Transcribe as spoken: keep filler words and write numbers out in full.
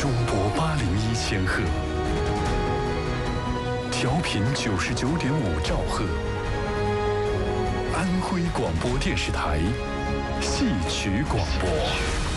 中波八零一千赫，调频九十九点五兆赫。安徽广播电视台戏曲广播。